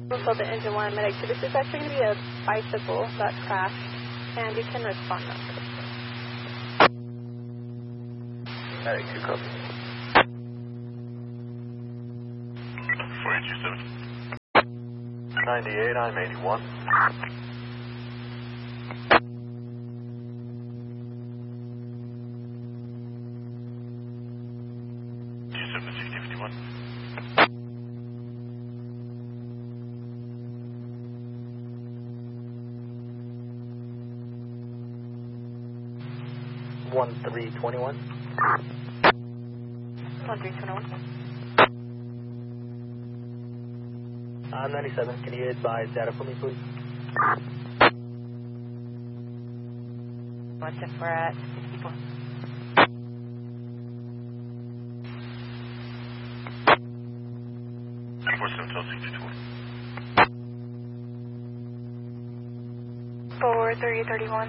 So the engine 1 medic. So this is actually going to be a bicycle that crashed, and you can respond now. Medic 2 copy. 4827. 98, I'm 81. 6051. 1321. 1321. 97, can you advise data for me, please? What's if we're at 64? Forward 3031.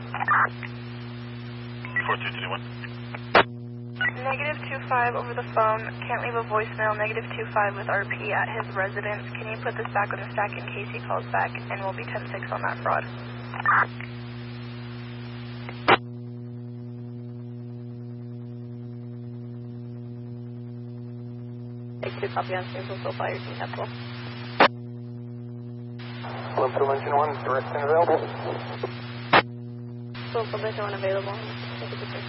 4331. Negative 25 over the phone. Can't leave a voicemail. Negative 25 with RP at his residence. Can you put this back on the stack in case he calls back? And we'll be 10-6 on that fraud. Take 2 copy on sample so far. You're successful. Blimfield Engine 1, direct and available. Blimfield Engine 1 available. Take a picture.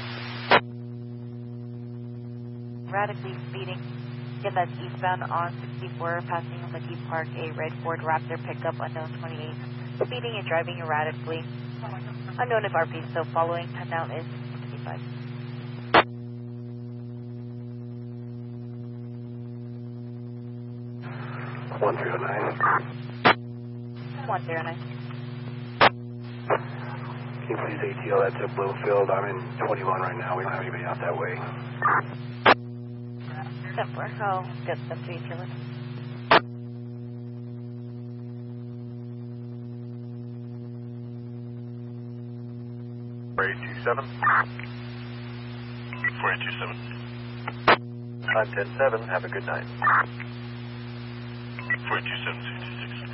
Radically speeding. Again, that's eastbound on 64, passing on the Deep Park, a red Ford Raptor pickup, unknown 28. Speeding and driving erratically. Unknown if RP is still following. Time now is 65. 109. 109. Can you please ATL that to Bluefield? I'm in 21 right now. We don't have anybody out that way. 10-4. I'll get them to each other. Ray 27. 4827. I'm 10-7. Have a good night. 4827, 66.